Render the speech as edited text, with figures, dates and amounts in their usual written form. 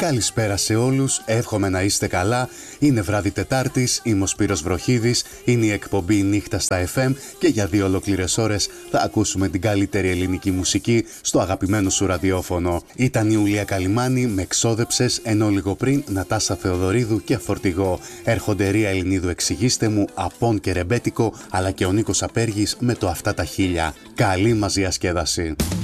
Καλησπέρα σε όλους, εύχομαι να είστε καλά. Είναι βράδυ Τετάρτης, είμαι ο Σπύρος Βροχίδης, είναι η εκπομπή Νύχτα στα FM και για 2 ολόκληρες ώρες θα ακούσουμε την καλύτερη ελληνική μουσική στο αγαπημένο σου ραδιόφωνο. Ήταν η Ιουλία Καλυμάνη με Ξόδεψες, ενώ λίγο πριν Νατάσα Θεοδωρίδου και Φορτηγό. Έρχονται Ρία Ελληνίδου Εξηγήστε μου, Απών και Ρεμπέτικο, αλλά και ο Νίκος Απέργης με το Αυτά τα χίλια. Καλή μας διασκέδαση.